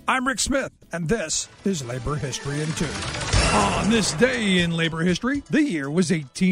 I'm Rick Smith, and this is Labor History in 2. On this day in labor history, the year was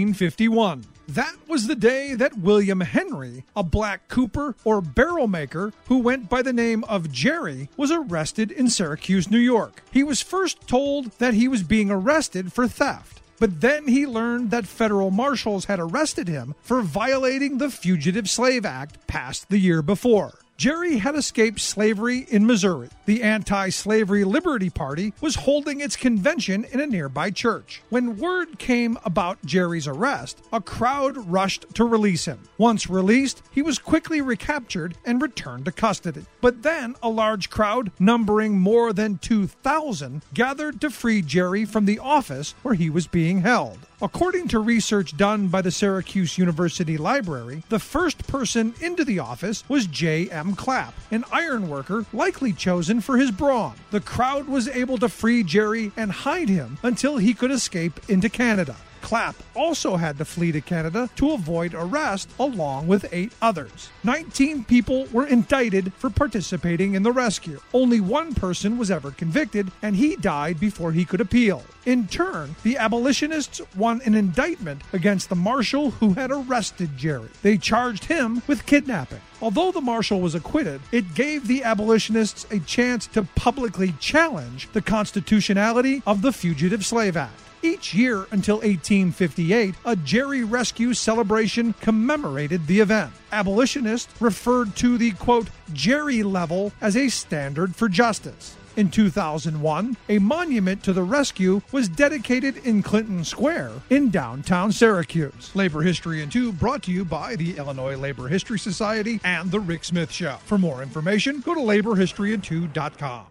1851. That was the day that William Henry, a black cooper or barrel maker who went by the name of Jerry, was arrested in Syracuse, New York. He was first told that he was being arrested for theft, but then he learned that federal marshals had arrested him for violating the Fugitive Slave Act passed the year before. Jerry had escaped slavery in Missouri. The Anti-Slavery Liberty Party was holding its convention in a nearby church. When word came about Jerry's arrest, a crowd rushed to release him. Once released, he was quickly recaptured and returned to custody. But then a large crowd, numbering more than 2,000, gathered to free Jerry from the office where he was being held. According to research done by the Syracuse University Library, the first person into the office was J.M. Clapp, an ironworker likely chosen for his brawn. The crowd was able to free Jerry and hide him until he could escape into Canada. Clapp also had to flee to Canada to avoid arrest along with 8 others. 19 people were indicted for participating in the rescue. Only one person was ever convicted, and he died before he could appeal. In turn, the abolitionists won an indictment against the marshal who had arrested Jerry. They charged him with kidnapping. Although the marshal was acquitted, it gave the abolitionists a chance to publicly challenge the constitutionality of the Fugitive Slave Act. Each year until 1858, a Jerry Rescue celebration commemorated the event. Abolitionists referred to the, quote, Jerry level as a standard for justice. In 2001, a monument to the rescue was dedicated in Clinton Square in downtown Syracuse. Labor History in 2 brought to you by the Illinois Labor History Society and The Rick Smith Show. For more information, go to laborhistoryin2.com.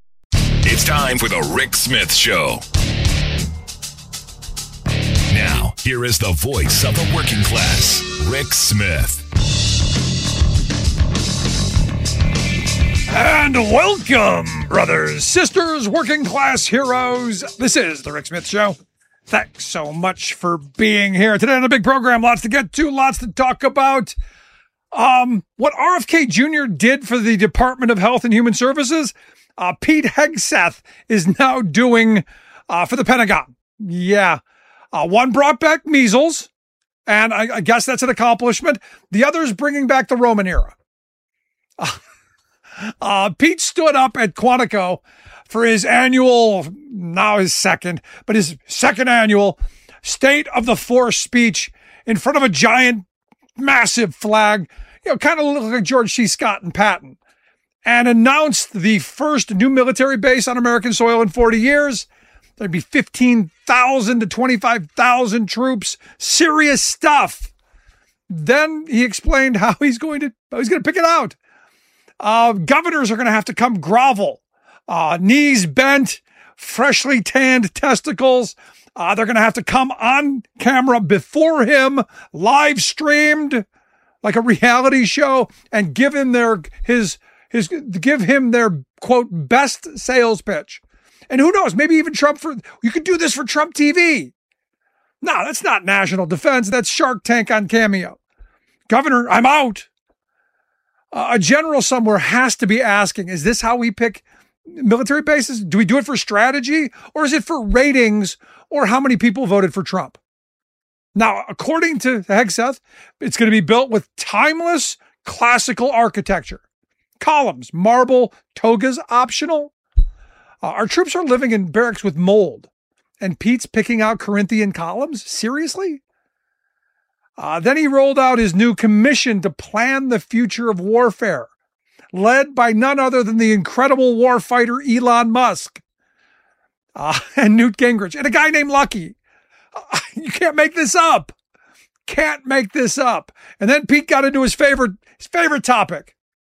It's time for The Rick Smith Show. Now, here is the voice of the working class, Rick Smith. And welcome, brothers, sisters, working class heroes. This is the Rick Smith Show. Thanks so much for being here today on a big program. Lots to get to, lots to talk about. What RFK Jr. did for the Department of Health and Human Services, Pete Hegseth is now doing for the Pentagon. Yeah. One brought back measles, and I guess that's an accomplishment. The other is bringing back the Roman era. Pete stood up at Quantico for his annual, now his second annual State of the Force speech in front of a giant, massive flag, kind of looked like George C. Scott and Patton, and announced the first new military base on American soil in 40 years. There'd be 15,000 to 25,000 troops. Serious stuff. Then he explained how he's going to pick it out. Governors are going to have to come grovel. Knees bent, freshly tanned testicles. They're going to have to come on camera before him, live streamed like a reality show, and give him their quote best sales pitch. And who knows, maybe even you could do this for Trump TV. No, that's not national defense. That's Shark Tank on Cameo. Governor, I'm out. A general somewhere has to be asking, is this how we pick military bases? Do we do it for strategy, or is it for ratings, or how many people voted for Trump? Now, according to Hegseth, it's going to be built with timeless classical architecture. Columns, marble, togas optional. Our troops are living in barracks with mold, and Pete's picking out Corinthian columns? Seriously? Then he rolled out his new commission to plan the future of warfare, led by none other than the incredible warfighter Elon Musk and Newt Gingrich, and a guy named Lucky. You can't make this up. Can't make this up. And then Pete got into his favorite topic.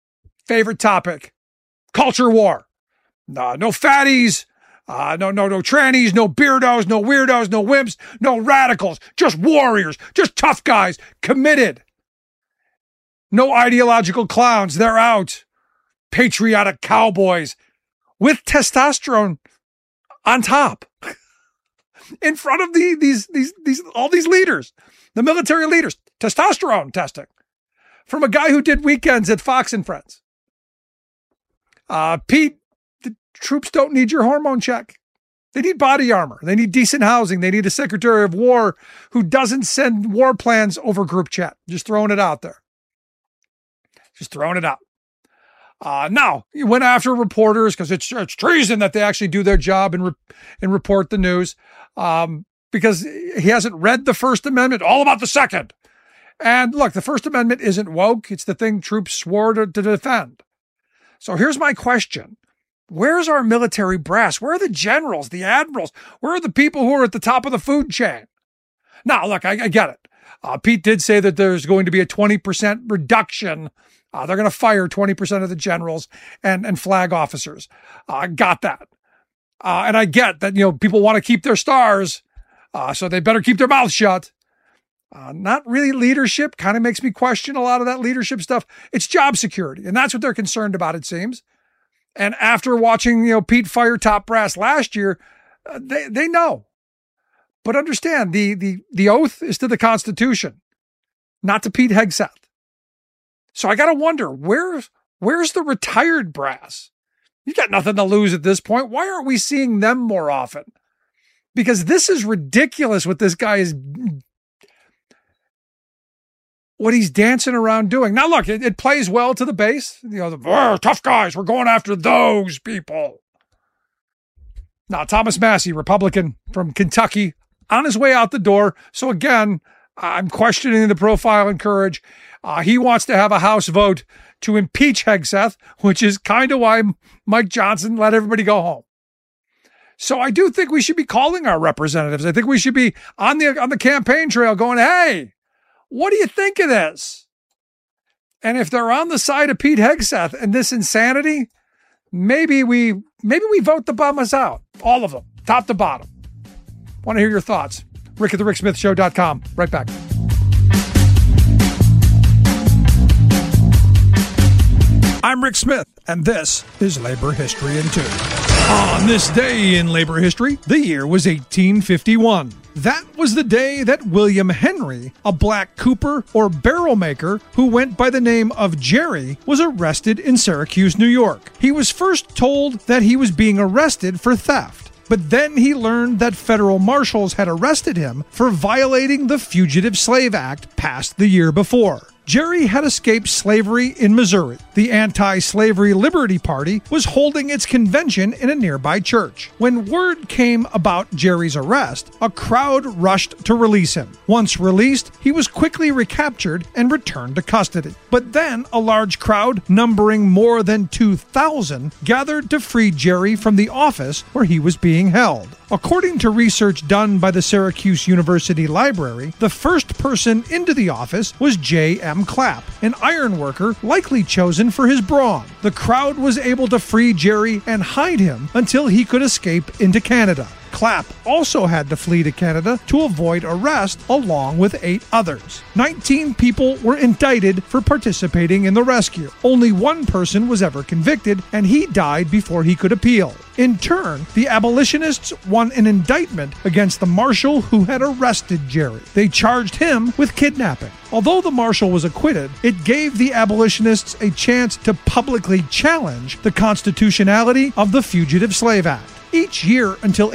Culture war. No fatties. No trannies, no beardos, no weirdos, no wimps, no radicals, just warriors, just tough guys, committed. No ideological clowns, they're out. Patriotic cowboys with testosterone on top. In front of all these leaders, the military leaders, testosterone testing from a guy who did weekends at Fox and Friends. Pete Troops don't need your hormone check. They need body armor. They need decent housing. They need a Secretary of War who doesn't send war plans over group chat. Just throwing it out there. Just throwing it out. Now, he went after reporters because it's treason that they actually do their job and report the news because he hasn't read the First Amendment, all about the Second. And look, the First Amendment isn't woke. It's the thing troops swore to defend. So here's my question. Where's our military brass? Where are the generals, the admirals? Where are the people who are at the top of the food chain? Now, look, I get it. Pete did say that there's going to be a 20% reduction. They're going to fire 20% of the generals and flag officers. Got that. And I get that, people want to keep their stars, so they better keep their mouths shut. Not really leadership. Kind of makes me question a lot of that leadership stuff. It's job security, and that's what they're concerned about, it seems. And after watching, Pete fire top brass last year, they know. But understand, the oath is to the Constitution, not to Pete Hegseth. So I got to wonder, where's the retired brass? You got nothing to lose at this point. Why aren't we seeing them more often? Because this is ridiculous what this guy is, what he's dancing around doing. Now, look, it plays well to the base. Tough guys, we're going after those people. Now, Thomas Massie, Republican from Kentucky, on his way out the door. So again, I'm questioning the profile and courage. He wants to have a House vote to impeach Hegseth, which is kind of why Mike Johnson let everybody go home. So I do think we should be calling our representatives. I think we should be on the campaign trail going, hey, what do you think of this? And if they're on the side of Pete Hegseth and this insanity, maybe we vote the bummers out. All of them, top to bottom. Want to hear your thoughts. Rick at thericksmithshow.com. Right back. I'm Rick Smith, and this is Labor History in 2. On this day in labor history, the year was 1851. That was the day that William Henry, a black cooper or barrel maker who went by the name of Jerry, was arrested in Syracuse, New York. He was first told that he was being arrested for theft, but then he learned that federal marshals had arrested him for violating the Fugitive Slave Act passed the year before. Jerry had escaped slavery in Missouri. The Anti-Slavery Liberty Party was holding its convention in a nearby church. When word came about Jerry's arrest, a crowd rushed to release him. Once released, he was quickly recaptured and returned to custody. But then a large crowd, numbering more than 2,000, gathered to free Jerry from the office where he was being held. According to research done by the Syracuse University Library, the first person into the office was J.M. Clapp, an ironworker likely chosen for his brawn. The crowd was able to free Jerry and hide him until he could escape into Canada. Clapp also had to flee to Canada to avoid arrest along with 8 others. 19 people were indicted for participating in the rescue. Only one person was ever convicted, and he died before he could appeal. In turn, the abolitionists won an indictment against the marshal who had arrested Jerry. They charged him with kidnapping. Although the marshal was acquitted, it gave the abolitionists a chance to publicly challenge the constitutionality of the Fugitive Slave Act. Each year until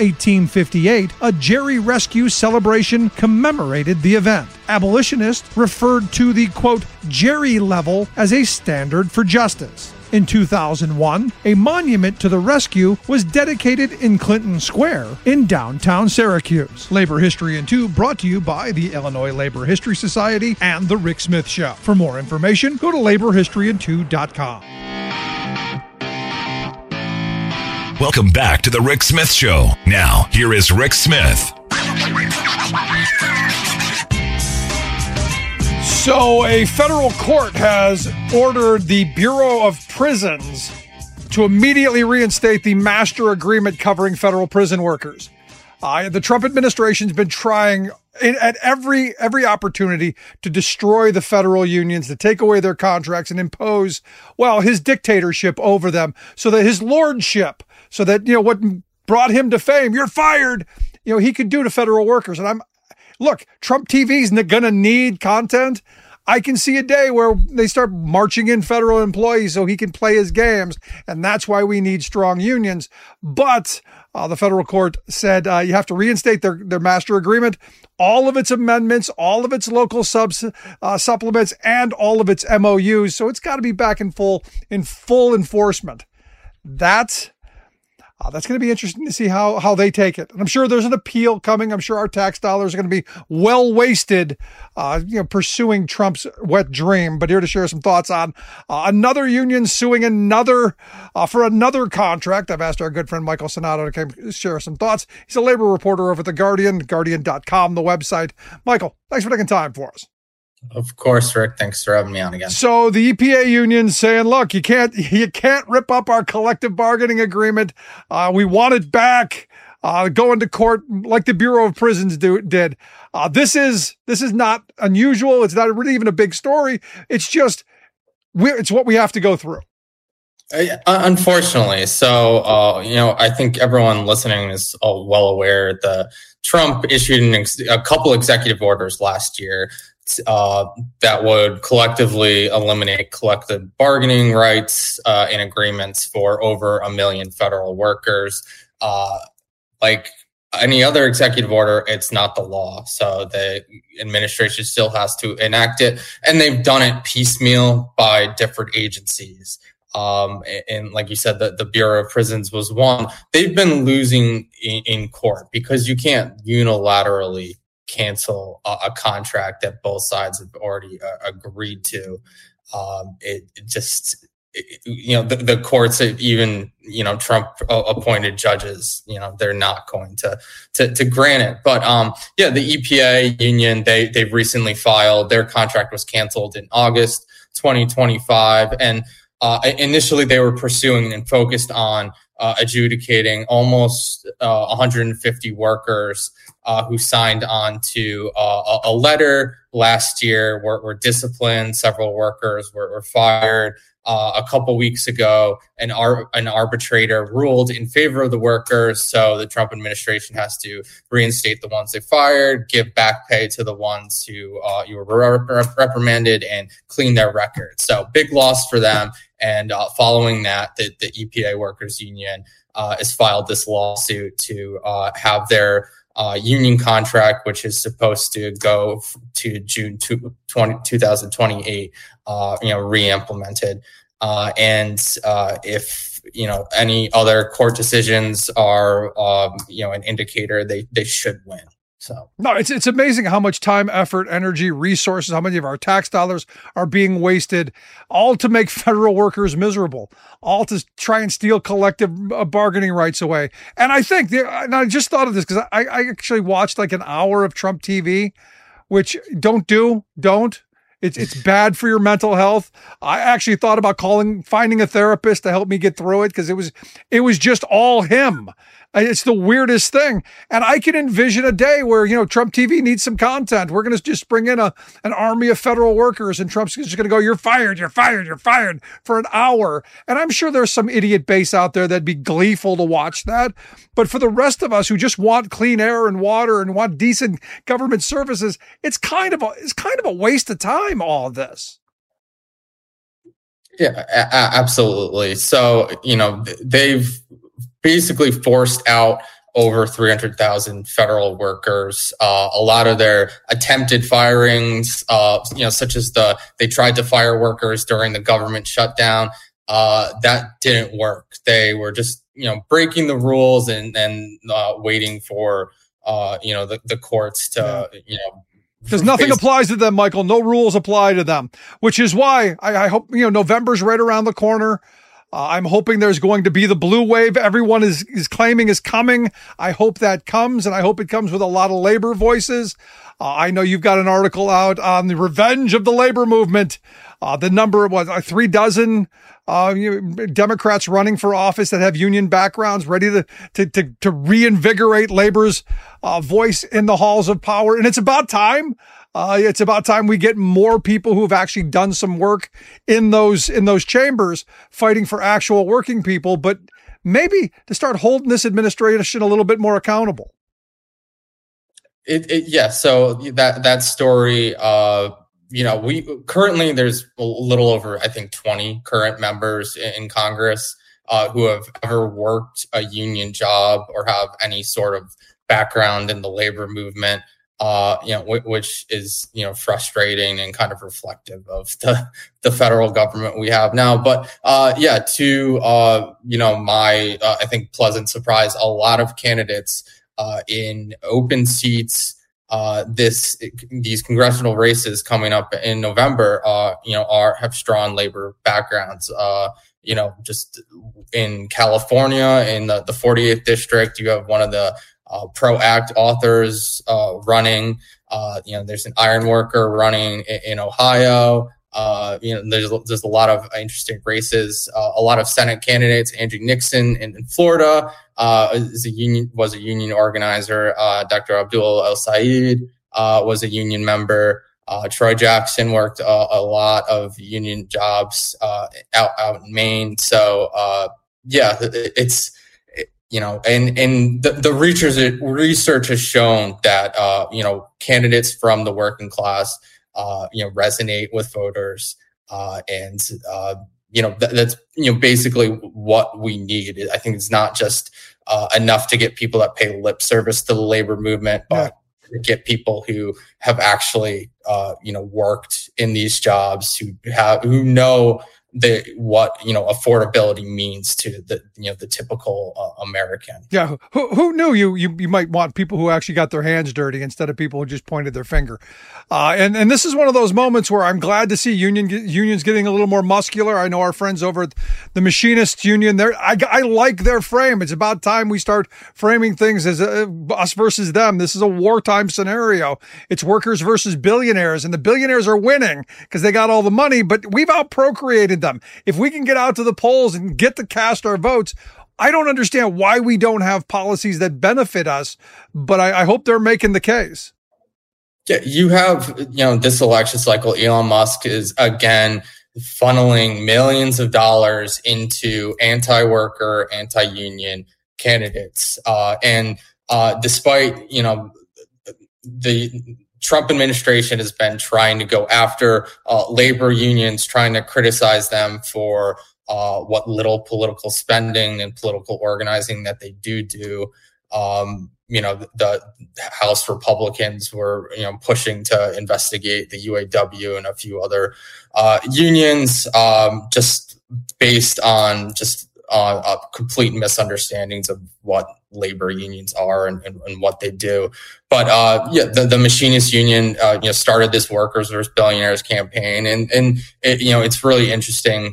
1858, a Jerry rescue celebration commemorated the event. Abolitionists referred to the, quote, Jerry level as a standard for justice. In 2001, a monument to the rescue was dedicated in Clinton Square in downtown Syracuse. Labor History in 2 brought to you by the Illinois Labor History Society and The Rick Smith Show. For more information, go to laborhistoryin2.com. Welcome back to The Rick Smith Show. Now, here is Rick Smith. So, a federal court has ordered the Bureau of Prisons to immediately reinstate the master agreement covering federal prison workers. The Trump administration's been trying at every opportunity to destroy the federal unions, to take away their contracts and impose, his dictatorship over them so that his lordship, so that, what brought him to fame, you're fired, he could do to federal workers. And look, Trump TV's going to need content. I can see a day where they start marching in federal employees so he can play his games, and that's why we need strong unions. But the federal court said you have to reinstate their master agreement, all of its amendments, all of its local supplements, and all of its MOUs. So it's got to be back in full enforcement. That's going to be interesting to see how they take it. And I'm sure there's an appeal coming. I'm sure our tax dollars are going to be well wasted, pursuing Trump's wet dream. But here to share some thoughts on another union suing another for another contract. I've asked our good friend Michael Sonato to share some thoughts. He's a labor reporter over at The Guardian, Guardian.com, the website. Michael, thanks for taking time for us. Of course, Rick. Thanks for having me on again. So the EPA union saying, look, you can't rip up our collective bargaining agreement. We want it back. Going to court like the Bureau of Prisons did. This is not unusual. It's not really even a big story. It's just it's what we have to go through. Unfortunately. So, I think everyone listening is well aware the Trump issued a couple executive orders last year that would collectively eliminate collective bargaining rights and agreements for over 1 million federal workers. Like any other executive order, it's not the law. So the administration still has to enact it. And they've done it piecemeal by different agencies. And like you said, the Bureau of Prisons was one. They've been losing in court because you can't unilaterally cancel a contract that both sides have already agreed to. The courts, even, Trump appointed judges, they're not going to grant it. But, the EPA union, they've recently filed, their contract was canceled in August 2025. And, initially they were pursuing and focused on adjudicating almost 150 workers who signed on to a letter last year, were disciplined. Several workers were fired. A couple weeks ago, an arbitrator ruled in favor of the workers. So the Trump administration has to reinstate the ones they fired, give back pay to the ones who you were reprimanded, and clean their records. So big loss for them. And following that, the EPA Workers Union has filed this lawsuit to have their union contract, which is supposed to go to June 2028, re-implemented. And if, any other court decisions are, an indicator, they should win. So no, it's amazing how much time, effort, energy, resources, how many of our tax dollars are being wasted, all to make federal workers miserable, all to try and steal collective bargaining rights away. And I think, and I just thought of this because I actually watched like an hour of Trump TV, which don't. It's bad for your mental health. I actually thought about finding a therapist to help me get through it because it was just all him. It's the weirdest thing. And I can envision a day where, Trump TV needs some content. We're going to just bring in an army of federal workers and Trump's just going to go, you're fired for an hour. And I'm sure there's some idiot base out there that'd be gleeful to watch that. But for the rest of us who just want clean air and water and want decent government services, it's kind of a waste of time, all of this. Yeah, absolutely. So, they've basically forced out over 300,000 federal workers. A lot of their attempted firings, such as they tried to fire workers during the government shutdown. That didn't work. They were just, breaking the rules and waiting for, the courts to, Because nothing applies to them, Michael. No rules apply to them, which is why I hope, November's right around the corner. I'm hoping there's going to be the blue wave everyone is claiming is coming. I hope that comes, and I hope it comes with a lot of labor voices. I know you've got an article out on the revenge of the labor movement. The number was 36 Democrats running for office that have union backgrounds, ready to reinvigorate labor's voice in the halls of power. And it's about time. It's about time we get more people who have actually done some work in those chambers fighting for actual working people, but maybe to start holding this administration a little bit more accountable. So that story we currently there's a little over, I think, 20 current members in Congress who have ever worked a union job or have any sort of background in the labor movement. Which is, frustrating and kind of reflective of the federal government we have now. But, my, I think, pleasant surprise, a lot of candidates in open seats, these congressional races coming up in November, have strong labor backgrounds. Just in California, in the 48th district, you have one of the PRO-ACT authors running. There's an iron worker running in Ohio. There's a lot of interesting races. A lot of Senate candidates. Andrew Nixon in Florida was a union organizer. Dr. Abdul El Sayed was a union member. Troy Jackson worked a lot of union jobs out in Maine. So it's. And the research has shown that, candidates from the working class, resonate with voters. That's basically what we need. I think it's not just enough to get people that pay lip service to the labor movement, but get people who have actually, worked in these jobs, who know what affordability means to the typical American. Yeah, who knew you might want people who actually got their hands dirty instead of people who just pointed their finger. And this is one of those moments where I'm glad to see unions getting a little more muscular. I know our friends over at the Machinists Union. I like their frame. It's about time we start framing things as us versus them. This is a wartime scenario. It's workers versus billionaires, and the billionaires are winning because they got all the money, but we've outprocreated them. If we can get out to the polls and get to cast our votes, I don't understand why we don't have policies that benefit us, but I hope they're making the case. Yeah, you have, this election cycle, Elon Musk is again funneling millions of dollars into anti-worker, anti-union candidates. Despite, the Trump administration has been trying to go after labor unions, trying to criticize them for what little political spending and political organizing that they do. The House Republicans were, pushing to investigate the UAW and a few other unions, just based on complete misunderstandings of what labor unions are and what they do. But the Machinists Union started this workers versus billionaires campaign, and it's really interesting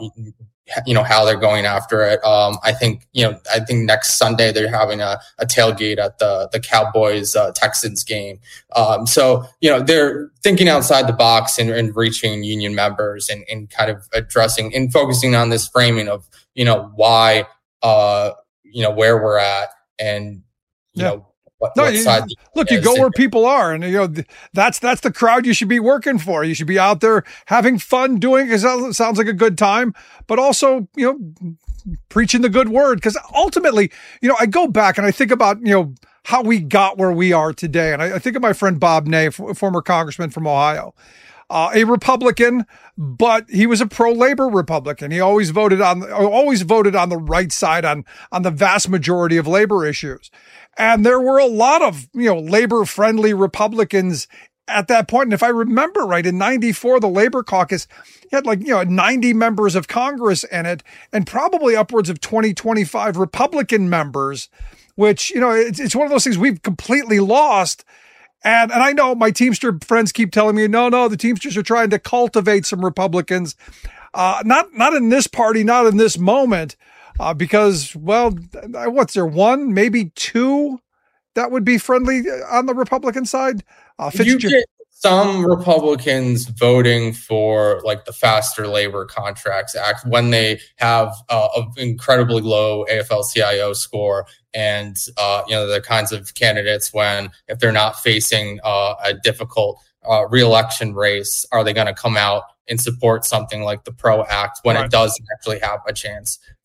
how they're going after it. I think next Sunday they're having a tailgate at the Cowboys Texans game. So they're thinking outside the box and reaching union members and kind of addressing and focusing on this framing of why where we're at and what side. Look, you go where people are, and that's the crowd you should be working for. You should be out there having fun doing it. It sounds like a good time, but also preaching the good word. Because ultimately, I go back and I think about how we got where we are today, and I think of my friend Bob Ney, former congressman from Ohio. A Republican, but he was a pro-labor Republican. He always voted on the right side on the vast majority of labor issues. And there were a lot of, labor-friendly Republicans at that point. And if I remember right, in 94, the Labor Caucus had 90 members of Congress in it, and probably upwards of 25 Republican members, which, it's one of those things we've completely lost. And I know my Teamster friends keep telling me, no, the Teamsters are trying to cultivate some Republicans. Not in this party, not in this moment, because, what's there, one, maybe two that would be friendly on the Republican side? You get some Republicans voting for the Faster Labor Contracts Act when they have an incredibly low AFL-CIO score. And, the kinds of candidates if they're not facing a difficult re-election race, are they going to come out and support something like the PRO-ACT when it does actually have a chance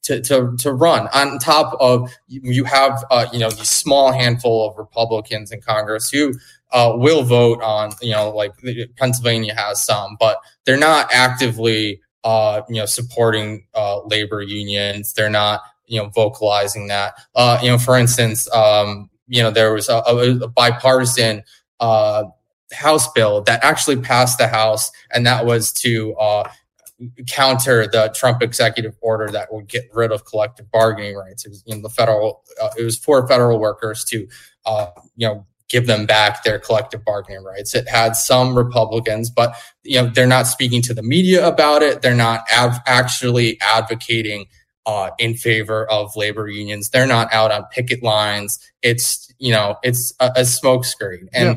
to run. On top of you have these small handful of Republicans in Congress who will vote on, like Pennsylvania has some, but they're not actively supporting labor unions. They're not vocalizing that. For instance, there was a bipartisan House bill that actually passed the House, and that was to counter the Trump executive order that would get rid of collective bargaining rights. It was it was for federal workers to give them back their collective bargaining rights. It had some Republicans, but they're not speaking to the media about it. They're not actually advocating in favor of labor unions. They're not out on picket lines. It's a smokescreen. And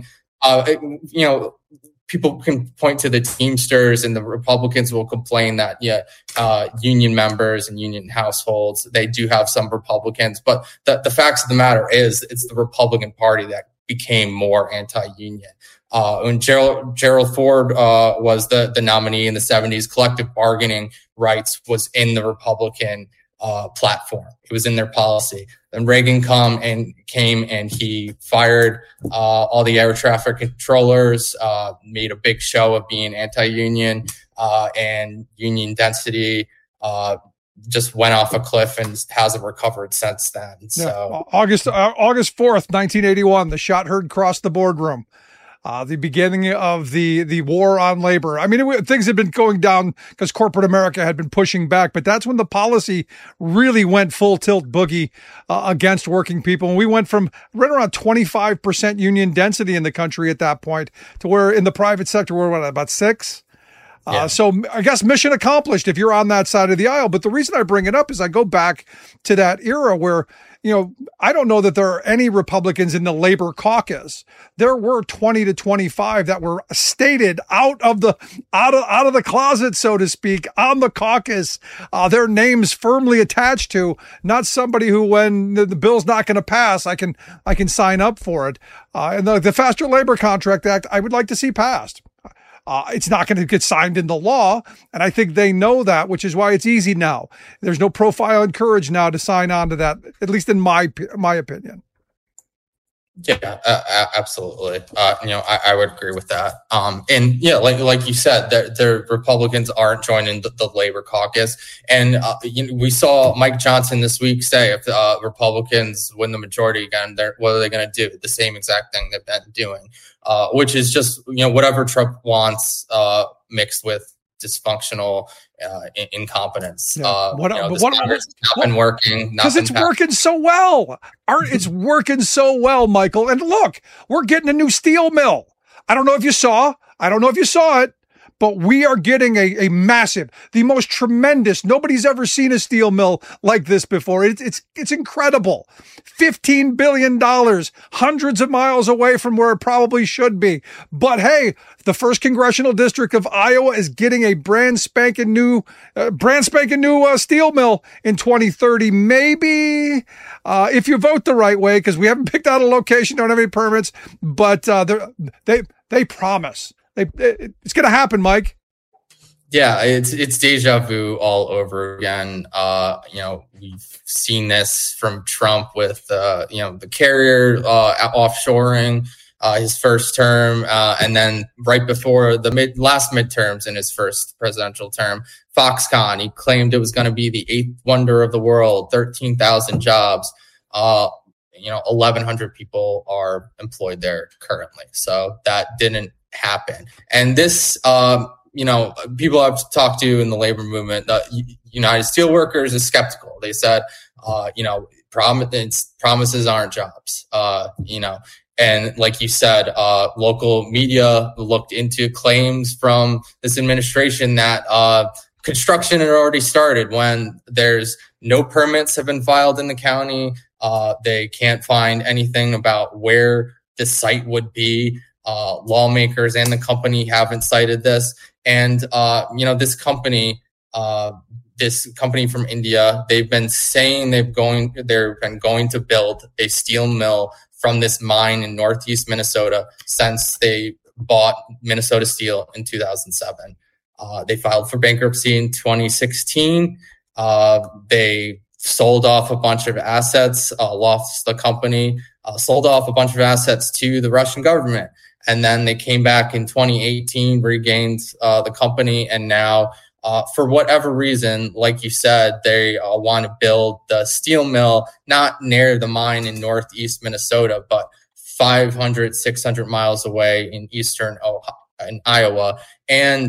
people can point to the Teamsters, and the Republicans will complain that union members and union households, they do have some Republicans, but the facts of the matter is it's the Republican Party that became more anti-union. When Gerald Ford was the nominee in the 70s, collective bargaining rights was in the Republican platform. It was in their policy. Then Reagan came and he fired all the air traffic controllers, made a big show of being anti-union, and union density just went off a cliff and hasn't recovered since then. So August 4th, 1981, the shot heard crossed the boardroom. The beginning of the war on labor. I mean, things had been going down because corporate America had been pushing back, but that's when the policy really went full tilt boogie against working people. And we went from right around 25% union density in the country at that point to where in the private sector, we're about 6%. So I guess mission accomplished if you're on that side of the aisle. But the reason I bring it up is I go back to that era where, I don't know that there are any Republicans in the labor caucus. There were 20 to 25 that were stated out of the closet, so to speak, on the caucus. Their names firmly attached to, not somebody who, when the bill's not going to pass, I can sign up for it. And the Faster Labor Contract Act, I would like to see passed. It's not going to get signed into law, and I think they know that, which is why it's easy now. There's no profile and courage now to sign on to that, at least in my opinion. Yeah, absolutely. I would agree with that. And like you said, the Republicans aren't joining the labor caucus. And we saw Mike Johnson this week say if Republicans win the majority again, what are they going to do? The same exact thing they've been doing, which is just whatever Trump wants mixed with dysfunctional incompetence. Congress has not been working because it's working so well. It's working so well, Michael. And look, we're getting a new steel mill. I don't know if you saw it, but we are getting a massive, the most tremendous. Nobody's ever seen a steel mill like this before. It's incredible. $15 billion, hundreds of miles away from where it probably should be. But hey, the first congressional district of Iowa is getting a brand spanking new steel mill in 2030. Maybe if you vote the right way, because we haven't picked out a location, don't have any permits, but they promise. It's going to happen, Mike. Yeah, it's deja vu all over again. We've seen this from Trump with the carrier offshoring his first term, and then right before the last midterms in his first presidential term, Foxconn, he claimed it was going to be the 8th wonder of the world, 13,000 jobs. 1,100 people are employed there currently. So that didn't happen. And this, people I've talked to in the labor movement, United Steelworkers is skeptical. They said, promises aren't jobs, and like you said, local media looked into claims from this administration that construction had already started when there's no permits have been filed in the county. They can't find anything about where the site would be. Lawmakers and the company haven't cited this. And, this company from India, they've been saying they've been going to build a steel mill from this mine in Northeast Minnesota since they bought Minnesota Steel in 2007. They filed for bankruptcy in 2016. They sold off a bunch of assets, lost the company, sold off a bunch of assets to the Russian government. And then they came back in 2018, regained the company, and now for whatever reason, like you said, they want to build the steel mill, not near the mine in northeast Minnesota, but 500, 600 miles away in eastern Iowa. And,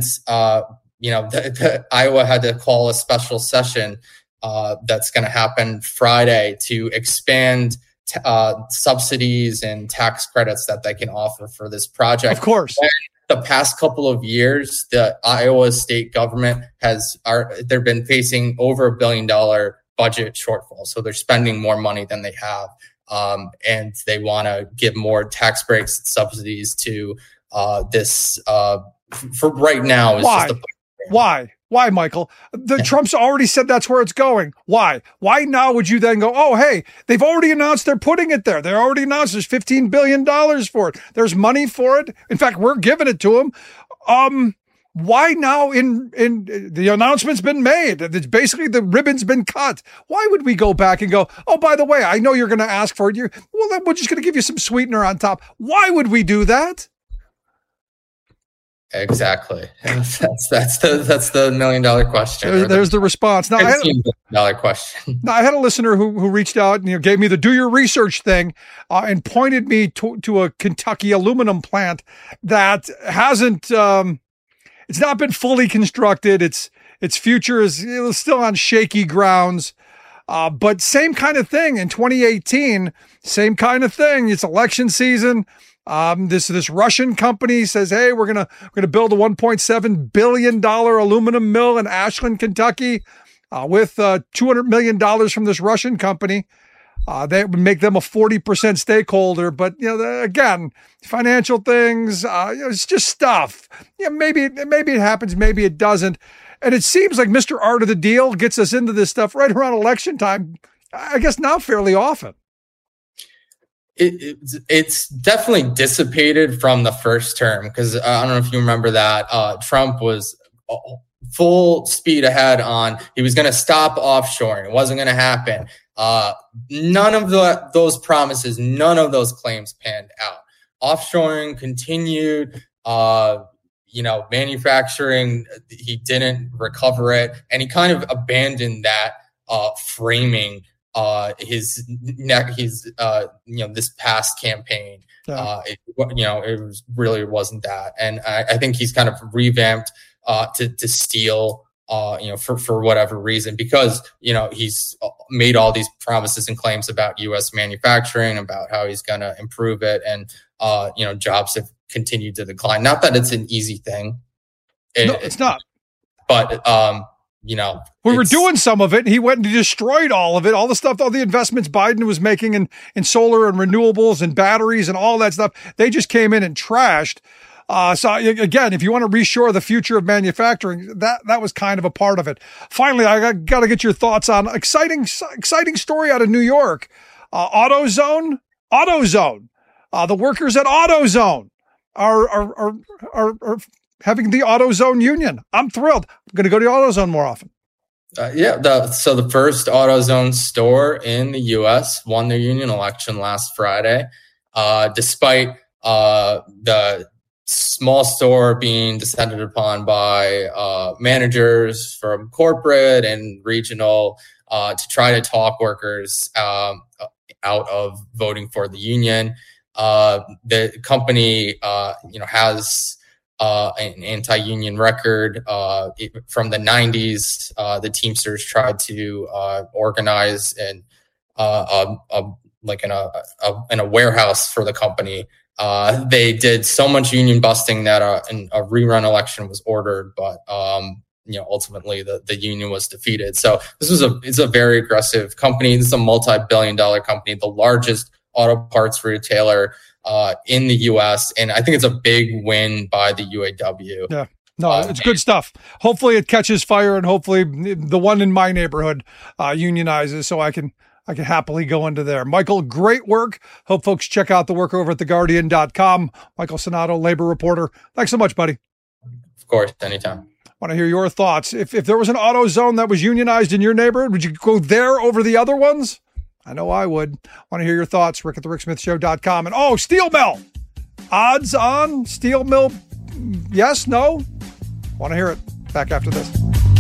Iowa had to call a special session that's going to happen Friday to expand subsidies and tax credits that they can offer for this project. Of course. The past couple of years, the Iowa state government they've been facing over $1 billion budget shortfall. So they're spending more money than they have. And they want to give more tax breaks and subsidies to this for right now. Why, Michael? Trump's already said that's where it's going. Why now would you then go, oh, hey, they've already announced they're putting it there. They already announced there's $15 billion for it. There's money for it. In fact, we're giving it to them. Why now in the announcement's been made? It's basically the ribbon's been cut. Why would we go back and go, oh, by the way, I know you're going to ask for it. Well, then we're just going to give you some sweetener on top. Why would we do that? Exactly. That's the $1 million question. There's the response. Now, $15 billion question. Now, I had a listener who reached out and gave me the do your research thing and pointed me to a Kentucky aluminum plant that hasn't. It's not been fully constructed. Its future is still on shaky grounds. But same kind of thing in 2018. Same kind of thing. It's election season. This Russian company says, hey, we're gonna build a $1.7 billion aluminum mill in Ashland, Kentucky, with $200 million from this Russian company. That would make them a 40% stakeholder. But again, financial things, it's just stuff. Maybe it happens, maybe it doesn't. And it seems like Mr. Art of the Deal gets us into this stuff right around election time. I guess now fairly often. It's definitely dissipated from the first term, because I don't know if you remember that Trump was full speed ahead on he was going to stop offshoring. It wasn't going to happen. None of those promises, none of those claims panned out. Offshoring continued. Manufacturing, he didn't recover it, and he kind of abandoned that framing. This past campaign, it really wasn't that. And I think he's kind of revamped to steal, for whatever reason, because, he's made all these promises and claims about U.S. manufacturing, about how he's going to improve it. And, jobs have continued to decline. Not that it's an easy thing. It's not. But, we were doing some of it, and he went and destroyed all of it, all the stuff, all the investments Biden was making in solar and renewables and batteries and all that stuff. They just came in and trashed. So again, if you want to reshore the future of manufacturing, that was kind of a part of it. Finally, I got to get your thoughts on exciting story out of New York. AutoZone. The workers at AutoZone are having the AutoZone union. I'm thrilled. I'm going to go to AutoZone more often. So the first AutoZone store in the U.S. won their union election last Friday, despite the small store being descended upon by managers from corporate and regional to try to talk workers out of voting for the union. The company, has an anti-union record from the 90s. The Teamsters tried to organize in a warehouse for the company. They did so much union busting that a rerun election was ordered, but ultimately the union was defeated. So it's a very aggressive company. This is a multi-billion-dollar company, the largest auto parts retailer in the U.S. And I think it's a big win by the UAW. Yeah, no, it's good stuff. Hopefully it catches fire, and hopefully the one in my neighborhood unionizes, so I can happily go into there. Michael, great work. Hope folks check out the work over at theguardian.com. Michael Sonato, labor reporter. Thanks so much, buddy. Of course, anytime. Want to hear your thoughts. If there was an AutoZone that was unionized in your neighborhood, would you go there over the other ones? I know I would. Want to hear your thoughts. Rick at the ricksmithshow.com. And steel mill. Odds on steel mill. Yes, no? Want to hear it. Back after this.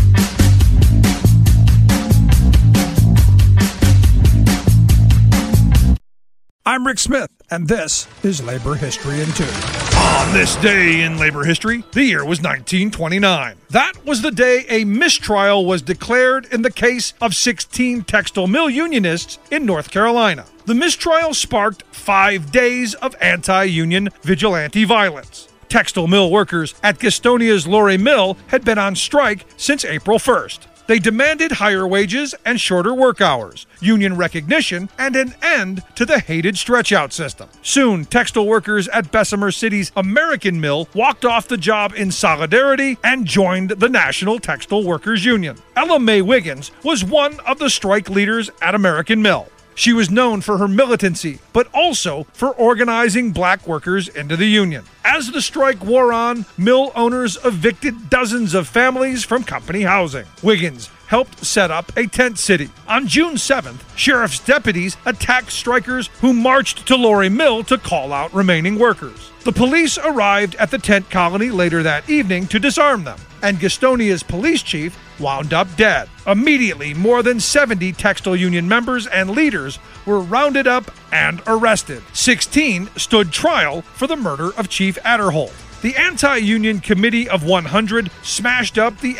I'm Rick Smith, and this is Labor History in 2. On this day in labor history, the year was 1929. That was the day a mistrial was declared in the case of 16 textile mill unionists in North Carolina. The mistrial sparked 5 days of anti-union vigilante violence. Textile mill workers at Gastonia's Lorry Mill had been on strike since April 1st. They demanded higher wages and shorter work hours, union recognition, and an end to the hated stretch-out system. Soon, textile workers at Bessemer City's American Mill walked off the job in solidarity and joined the National Textile Workers Union. Ella Mae Wiggins was one of the strike leaders at American Mill. She was known for her militancy, but also for organizing black workers into the union. As the strike wore on, mill owners evicted dozens of families from company housing. Wiggins helped set up a tent city. On June 7th, sheriff's deputies attacked strikers who marched to Lorry Mill to call out remaining workers. The police arrived at the tent colony later that evening to disarm them, and Gastonia's police chief wound up dead. Immediately, more than 70 textile union members and leaders were rounded up and arrested. 16 stood trial for the murder of Chief Adderholt. The Anti-Union Committee of 100 smashed up the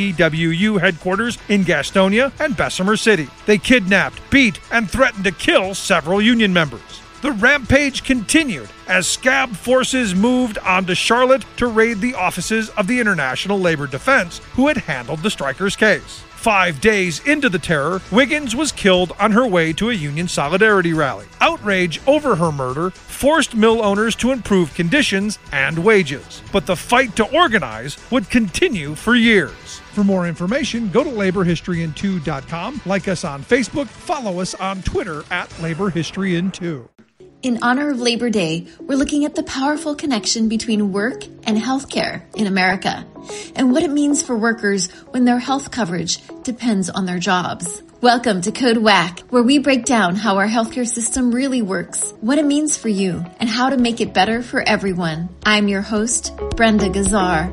NTWU headquarters in Gastonia and Bessemer City. They kidnapped, beat, and threatened to kill several union members. The rampage continued as scab forces moved on to Charlotte to raid the offices of the International Labor Defense, who had handled the strikers' case. 5 days into the terror, Wiggins was killed on her way to a union solidarity rally. Outrage over her murder forced mill owners to improve conditions and wages. But the fight to organize would continue for years. For more information, go to laborhistoryin2.com, like us on Facebook, follow us on Twitter at laborhistoryin2. In honor of Labor Day, we're looking at the powerful connection between work and healthcare in America, and what it means for workers when their health coverage depends on their jobs. Welcome to Code WACK, where we break down how our healthcare system really works, what it means for you, and how to make it better for everyone. I'm your host, Brenda Gazzar.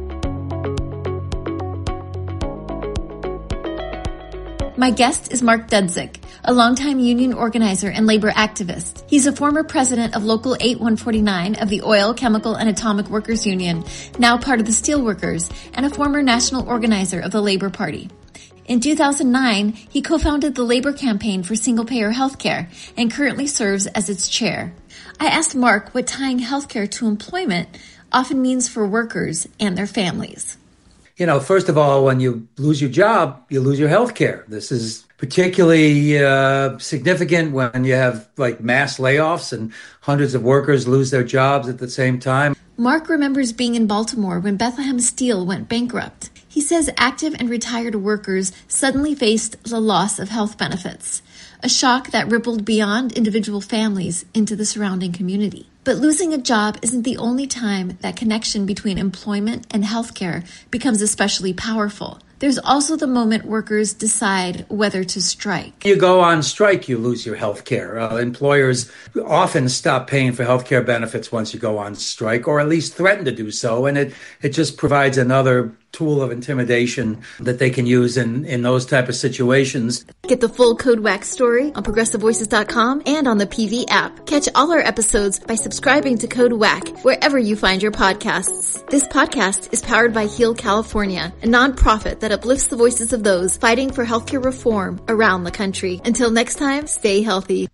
My guest is Mark Dudzik, a longtime union organizer and labor activist. He's a former president of Local 8149 of the Oil, Chemical, and Atomic Workers Union, now part of the Steelworkers, and a former national organizer of the Labor Party. In 2009, he co-founded the Labor Campaign for Single-Payer Healthcare and currently serves as its chair. I asked Mark what tying healthcare to employment often means for workers and their families. You know, first of all, when you lose your job, you lose your health care. This is particularly significant when you have like mass layoffs and hundreds of workers lose their jobs at the same time. Mark remembers being in Baltimore when Bethlehem Steel went bankrupt. He says active and retired workers suddenly faced the loss of health benefits, a shock that rippled beyond individual families into the surrounding community. But losing a job isn't the only time that connection between employment and healthcare becomes especially powerful. There's also the moment workers decide whether to strike. You go on strike, you lose your health care. Employers often stop paying for health care benefits once you go on strike, or at least threaten to do so. And it just provides another tool of intimidation that they can use in those type of situations. Get the full Code WACK story on ProgressiveVoices.com and on the PV app. Catch all our episodes by subscribing to Code WACK wherever you find your podcasts. This podcast is powered by Heal California, a nonprofit that uplifts the voices of those fighting for healthcare reform around the country. Until next time, stay healthy.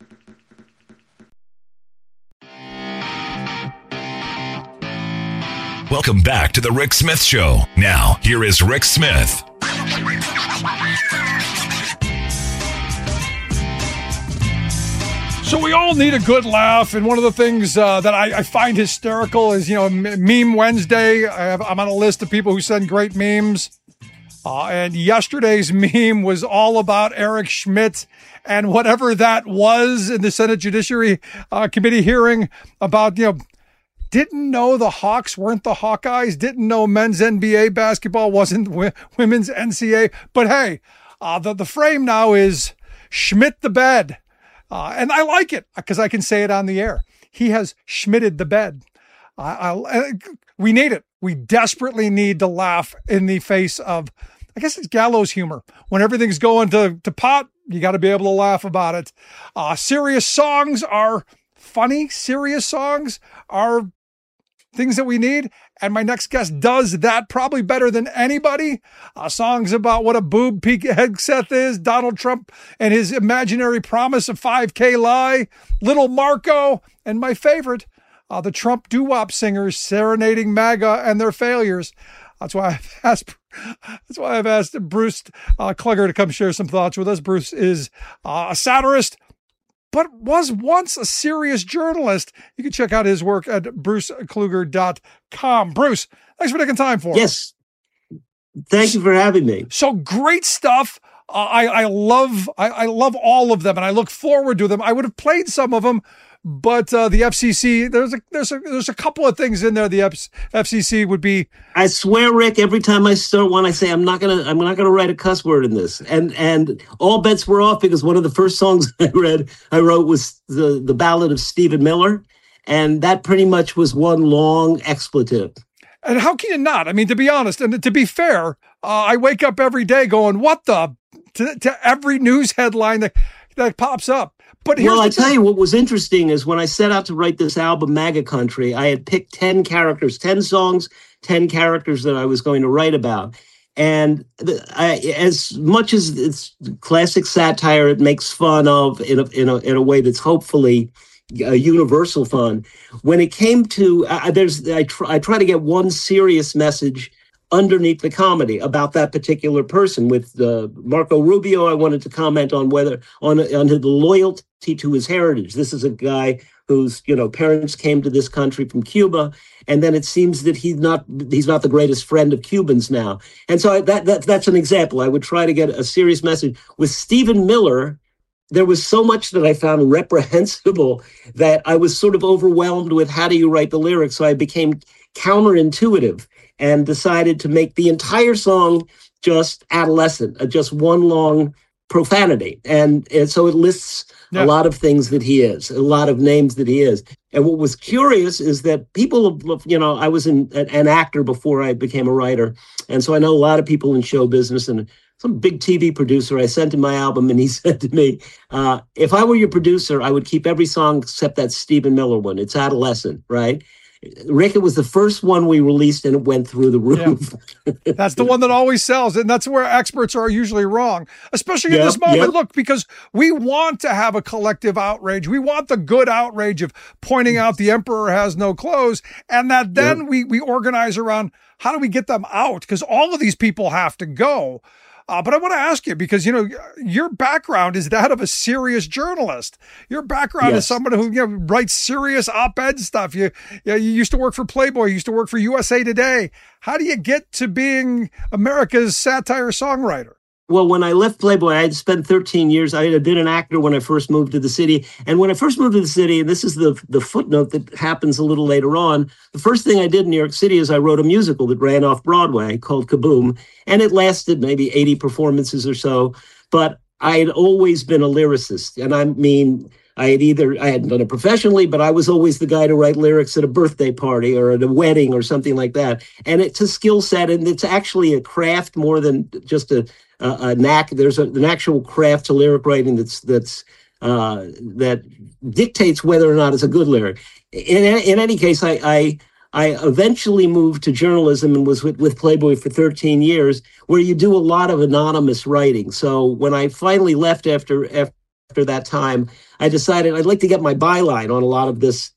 Welcome back to the Rick Smith Show. Now, here is Rick Smith. So we all need a good laugh, and one of the things that I find hysterical is, Meme Wednesday. I'm on a list of people who send great memes. And yesterday's meme was all about Eric Schmidt and whatever that was in the Senate Judiciary Committee hearing about, didn't know the Hawks weren't the Hawkeyes, didn't know men's NBA basketball wasn't women's NCAA. But hey, the frame now is Schmidt the bed. And I like it because I can say it on the air. He has Schmitted the bed. We need it. We desperately need to laugh in the face of, I guess it's gallows humor. When everything's going to pot, you got to be able to laugh about it. Serious songs are funny. Serious songs are things that we need. And my next guest does that probably better than anybody. Songs about what a boob peak Hegseth is, Donald Trump and his imaginary promise of 5K lie, Little Marco, and my favorite, the Trump doo-wop singers serenading MAGA and their failures. That's why I've asked Bruce Kluger to come share some thoughts with us. Bruce is a satirist, but was once a serious journalist. You can check out his work at brucekluger.com. Bruce, thanks for taking time for us. Yes. Thank you for having me. So great stuff. I love all of them, and I look forward to them. I would have played some of them, but the FCC, there's a couple of things in there. The FCC would be. I swear, Rick, every time I start one, I say I'm not gonna write a cuss word in this, and all bets were off because one of the first songs I wrote was the Ballad of Stephen Miller, and that pretty much was one long expletive. And how can you not? I mean, to be honest, and to be fair, I wake up every day going, "What the?" to every news headline that pops up. But I tell you what was interesting is when I set out to write this album, MAGA Country, I had picked 10 characters, 10 songs, 10 characters that I was going to write about. And as much as it's classic satire, it makes fun of in a way that's hopefully universal fun. When it came to, I try to get one serious message underneath the comedy about that particular person. With Marco Rubio, I wanted to comment on the loyalty to his heritage. This is a guy whose parents came to this country from Cuba, and then it seems that he's not the greatest friend of Cubans now. And so that's an example. I would try to get a serious message. With Stephen Miller, there was so much that I found reprehensible that I was sort of overwhelmed with how do you write the lyrics. So I became counterintuitive and decided to make the entire song just adolescent, just one long profanity. And so it lists a lot of things that he is, a lot of names that he is. And what was curious is that people, I was an actor before I became a writer. And so I know a lot of people in show business, and some big TV producer, I sent him my album and he said to me, if I were your producer, I would keep every song except that Stephen Miller one. It's adolescent, right? Rick, it was the first one we released and it went through the roof. Yeah. That's the one that always sells. And that's where experts are usually wrong, especially in this moment. Look, because we want to have a collective outrage. We want the good outrage of pointing out the emperor has no clothes. And that then we organize around how do we get them out? Because all of these people have to go. But I want to ask you, because, your background is that of a serious journalist. Your background is someone who writes serious op-ed stuff. You used to work for Playboy. You used to work for USA Today. How do you get to being America's satire songwriter? Well, when I left Playboy, I had spent 13 years. I had been an actor when I first moved to the city. And when I first moved to the city, and this is the footnote that happens a little later on, the first thing I did in New York City is I wrote a musical that ran off Broadway called Kaboom. And it lasted maybe 80 performances or so. But I had always been a lyricist. And I mean, I hadn't done it professionally, but I was always the guy to write lyrics at a birthday party or at a wedding or something like that. And it's a skill set, and it's actually a craft more than just a knack. There's an actual craft to lyric writing that dictates whether or not it's a good lyric. In any case, I eventually moved to journalism and was with Playboy for 13 years, where you do a lot of anonymous writing. So when I finally left after that time, I decided I'd like to get my byline on a lot of this,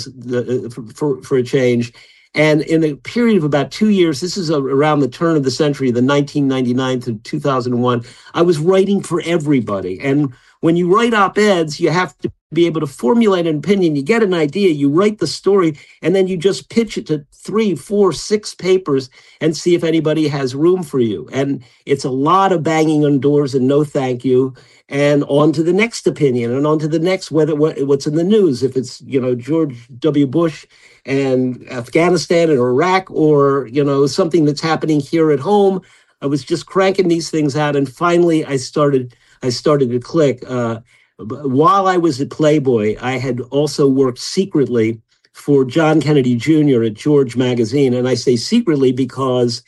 for a change. And in a period of about 2 years, this is around the turn of the century, the 1999 to 2001, I was writing for everybody. And when you write op-eds, you have to be able to formulate an opinion. You get an idea, you write the story, and then you just pitch it to 3, 4, 6 papers and see if anybody has room for you. And it's a lot of banging on doors and no thank you, and on to the next opinion, and on to the next, what's in the news. If it's, George W. Bush and Afghanistan and Iraq, or, something that's happening here at home. I was just cranking these things out, and finally I started to click. While I was at Playboy, I had also worked secretly for John Kennedy Jr. at George Magazine. And I say secretly because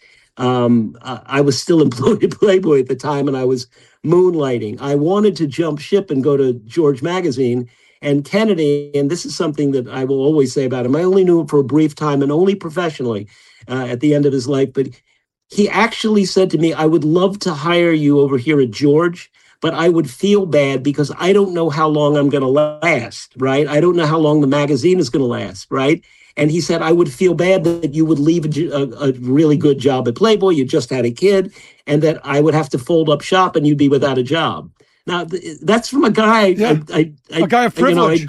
I was still employed at Playboy at the time, and I was moonlighting. I wanted to jump ship and go to George Magazine. And Kennedy, and this is something that I will always say about him, I only knew him for a brief time and only professionally at the end of his life. But he actually said to me, I would love to hire you over here at George, but I would feel bad because I don't know how long I'm going to last, right? I don't know how long the magazine is going to last, right? And he said, I would feel bad that you would leave a really good job at Playboy. You just had a kid, and that I would have to fold up shop and you'd be without a job. Now, that's from a guy. Yeah, a guy of privilege.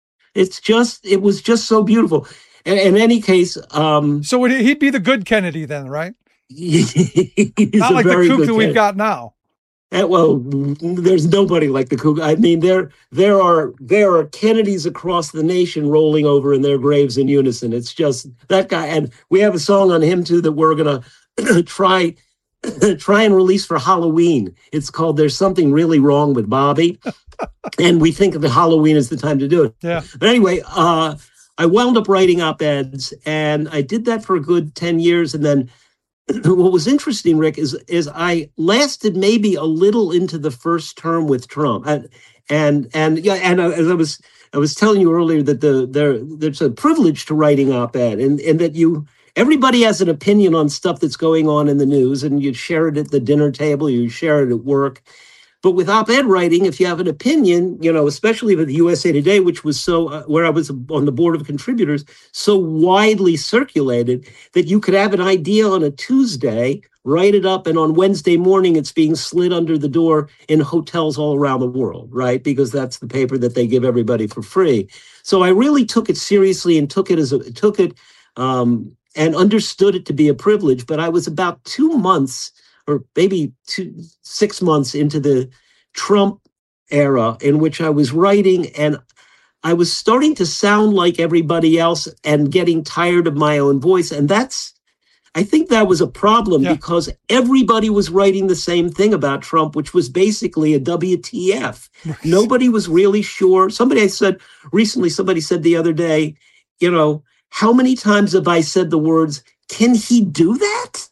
It was just so beautiful. And in any case. So he'd be the good Kennedy then, right? He's not like the kook that we've got now. Well, there's nobody like the kook. I mean, there are Kennedys across the nation rolling over in their graves in unison. It's just that guy. And we have a song on him, too, that we're going to try and release for Halloween. It's called There's Something Really Wrong with Bobby. And we think that Halloween is the time to do it. Yeah. But anyway, I wound up writing op-eds, and I did that for a good 10 years. And then what was interesting, Rick, is I lasted maybe a little into the first term with Trump. And as I was telling you earlier that there's a privilege to writing op-ed, and that everybody has an opinion on stuff that's going on in the news, and you share it at the dinner table, you share it at work. But with op-ed writing, if you have an opinion, especially with USA Today, which was so, where I was on the board of contributors, so widely circulated that you could have an idea on a Tuesday, write it up, and on Wednesday morning, it's being slid under the door in hotels all around the world, right? Because that's the paper that they give everybody for free. So I really took it seriously and took it and understood it to be a privilege. But I was about 2 months or maybe 6 months into the Trump era in which I was writing, and I was starting to sound like everybody else and getting tired of my own voice. And I think that was a problem because everybody was writing the same thing about Trump, which was basically a WTF. Right. Nobody was really sure. Somebody said the other day, how many times have I said the words, can he do that?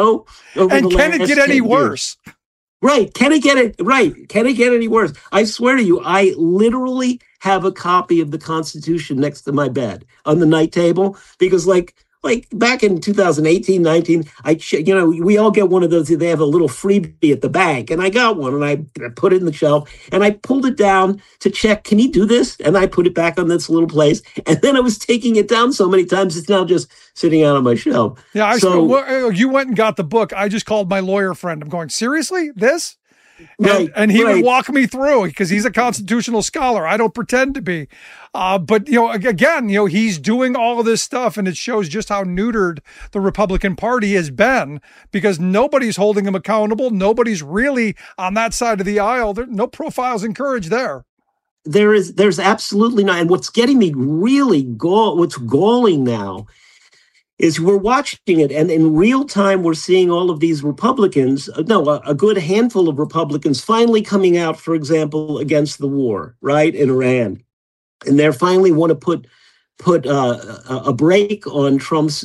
And can it get any worse? Right. Can it get it? Right. Can it get any worse? I swear to you, I literally have a copy of the Constitution next to my bed on the night table because like back in 2018, 19, we all get one of those. They have a little freebie at the bank, and I got one, and I put it in the shelf, and I pulled it down to check, can he do this? And I put it back on this little place, and then I was taking it down so many times, it's now just sitting out on my shelf. Yeah, you went and got the book. I just called my lawyer friend. I'm going, seriously, this? And he would walk me through because he's a constitutional scholar. I don't pretend to be. But, again, he's doing all of this stuff, and it shows just how neutered the Republican Party has been because nobody's holding him accountable. Nobody's really on that side of the aisle. No profiles encouraged there. There's absolutely not. And what's getting me really what's galling now is we're watching it, and in real time, we're seeing all of these Republicans, a good handful of Republicans finally coming out, for example, against the war, right, in Iran. And they finally want to put a break on Trump's,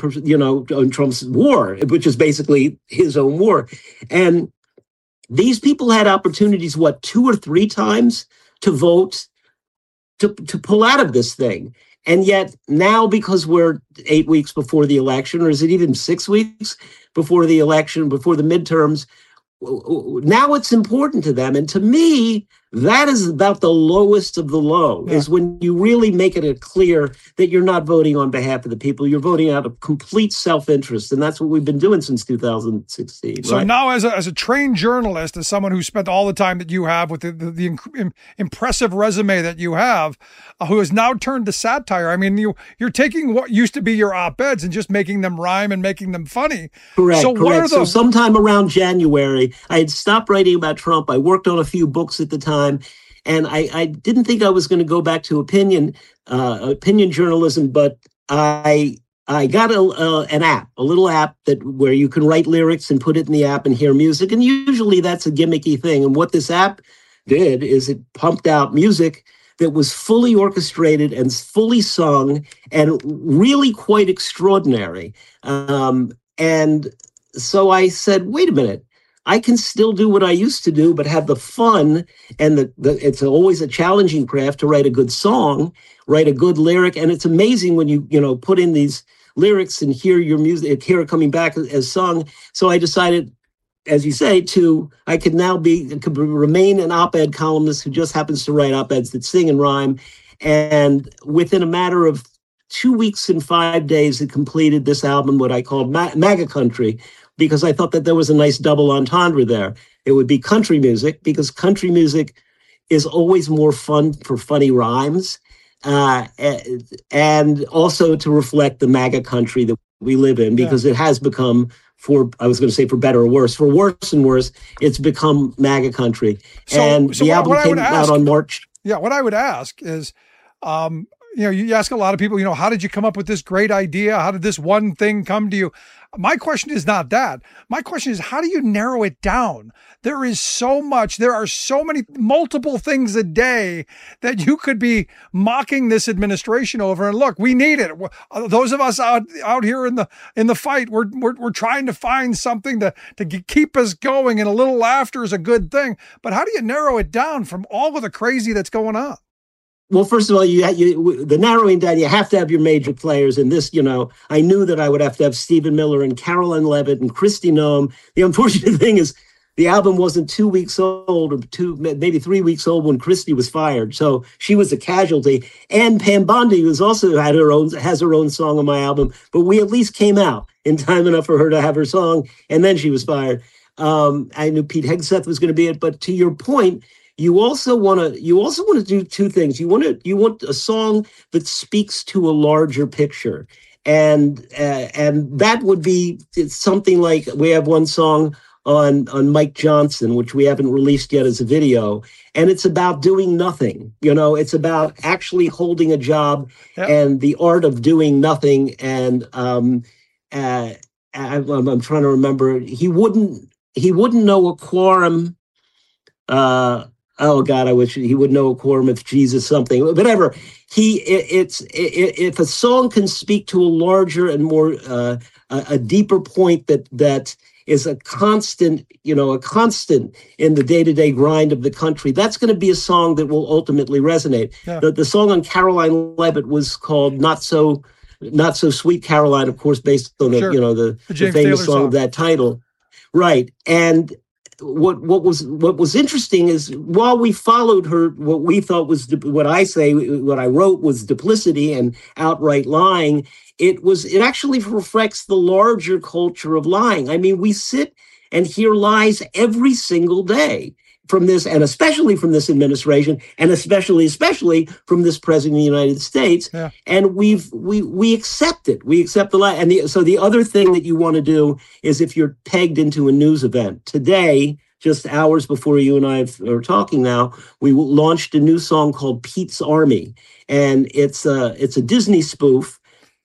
on Trump's war, which is basically his own war. And these people had opportunities, 2 or 3 times to vote to pull out of this thing. And yet now, because we're 8 weeks before the election, or is it even 6 weeks before the election, before the midterms, now it's important to them. And to me, That is about the lowest of the low, is when you really make it clear that you're not voting on behalf of the people. You're voting out of complete self-interest. And that's what we've been doing since 2016. So now as a trained journalist, as someone who spent all the time that you have with the impressive resume that you have, who has now turned to satire, I mean, you're taking what used to be your op-eds and just making them rhyme and making them funny. Correct. So sometime around January, I had stopped writing about Trump. I worked on a few books at the time. And I didn't think I was going to go back to opinion journalism, but I got an app, a little app where you can write lyrics and put it in the app and hear music. And usually that's a gimmicky thing. And what this app did is it pumped out music that was fully orchestrated and fully sung and really quite extraordinary. And so I said, wait a minute. I can still do what I used to do, but have the fun, and it's always a challenging craft to write a good song, write a good lyric, and it's amazing when you put in these lyrics and hear your music, hear it coming back as sung. So I decided, as you say, I could remain an op-ed columnist who just happens to write op-eds that sing and rhyme, and within a matter of 2 weeks and 5 days, it completed this album, what I called MAGA Country, because I thought that there was a nice double entendre there. It would be country music, because country music is always more fun for funny rhymes, and also to reflect the MAGA country that we live in, because it has become, for better or worse, for worse and worse, it's become MAGA country. So the album came out on March. Yeah, what I would ask is, you ask a lot of people, how did you come up with this great idea? How did this one thing come to you? My question is not that. My question is, how do you narrow it down? There is so much. There are so many, multiple things a day that you could be mocking this administration over. And look, we need it. Those of us out here in the fight, we're trying to find something to keep us going, and a little laughter is a good thing. But how do you narrow it down from all of the crazy that's going on? Well, first of all, the narrowing down, you have to have your major players. And this, I knew that I would have to have Stephen Miller and Caroline Levitt and Kristi Noem. The unfortunate thing is the album wasn't 2 weeks old, or maybe 3 weeks old when Kristi was fired. So she was a casualty. And Pam Bondi, who's also has her own song on my album, but we at least came out in time enough for her to have her song, and then she was fired. I knew Pete Hegseth was going to be it. But to your point, you also want to do two things. You want a song that speaks to a larger picture, and that would be something like, we have one song on Mike Johnson, which we haven't released yet as a video, and it's about doing nothing. It's about actually holding a job and the art of doing nothing. And I'm trying to remember. He wouldn't know a quorum. Oh God, I wish he would know a quorum if Jesus something, whatever. If a song can speak to a larger and more a deeper point that is a constant in the day-to-day grind of the country, that's going to be a song that will ultimately resonate. Yeah. The song on Caroline Levitt was called Not So Sweet Caroline, of course, based on the famous song of that title. Right. And what was interesting is, while we followed her, what we thought was what I wrote was duplicity and outright lying. It actually reflects the larger culture of lying. I mean, we sit and hear lies every single day from this, and especially from this administration, and especially from this president of the United States. Yeah. And we accept it. We accept the lie. And so the other thing that you want to do is, if you're pegged into a news event today, just hours before you and I are talking now, we launched a new song called Pete's Army, and it's a Disney spoof.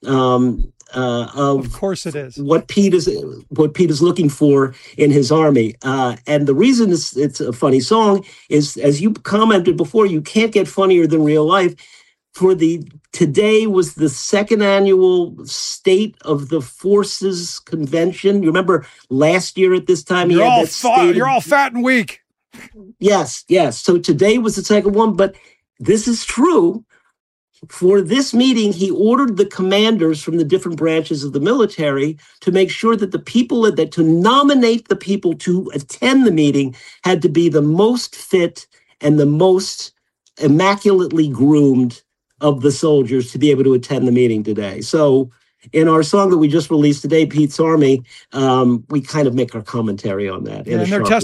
Of course it is. What Pete is looking for in his army. And the reason it's a funny song is, as you commented before, you can't get funnier than real life. Today was the second annual State of the Forces convention. You remember last year at this time? You're all fat and weak. Yes. So today was the second one, but this is true. For this meeting, he ordered the commanders from the different branches of the military to make sure that to nominate the people to attend the meeting had to be the most fit and the most immaculately groomed of the soldiers to be able to attend the meeting today. So in our song that we just released today, Pete's Army, we kind of make our commentary on that. And they're